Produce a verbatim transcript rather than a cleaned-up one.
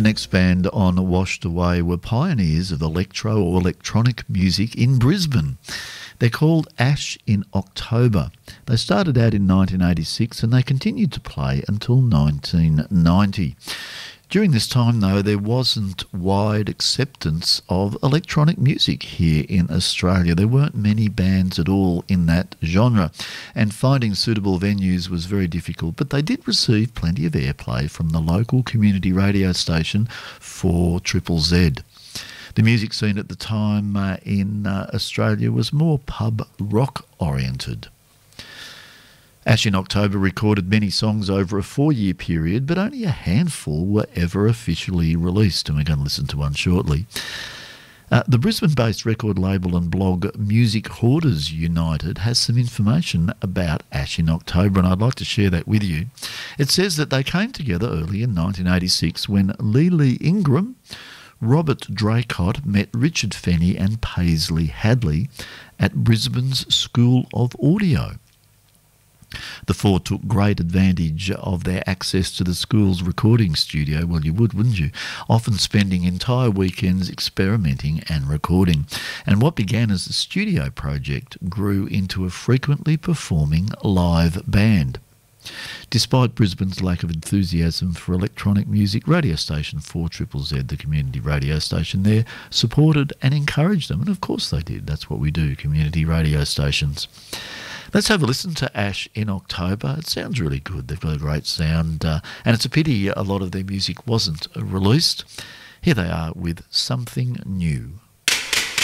The next band on Washed Away were pioneers of electro or electronic music in Brisbane. They're called Ash in October. They started out in nineteen eighty-six and they continued to play until nineteen ninety. During this time, though, there wasn't wide acceptance of electronic music here in Australia. There weren't many bands at all in that genre, and finding suitable venues was very difficult, but they did receive plenty of airplay from the local community radio station four Triple Z. The music scene at the time uh, in uh, Australia was more pub rock oriented. Ash in October recorded many songs over a four-year period, but only a handful were ever officially released, and we're going to listen to one shortly. Uh, the Brisbane-based record label and blog Music Hoarders United has some information about Ash in October, and I'd like to share that with you. It says that they came together early in nineteen eighty-six when Lily Ingram, Robert Draycott met Richard Fenny and Paisley Hadley at Brisbane's School of Audio. The four took great advantage of their access to the school's recording studio. Well, you would, wouldn't you? Often spending entire weekends experimenting and recording. And what began as a studio project grew into a frequently performing live band. Despite Brisbane's lack of enthusiasm for electronic music, radio station four Triple Z, the community radio station there, supported and encouraged them. And of course they did. That's what we do, community radio stations. Let's have a listen to Ash in October. It sounds really good. They've got a great sound, uh, and it's a pity a lot of their music wasn't released. Here they are with Something New.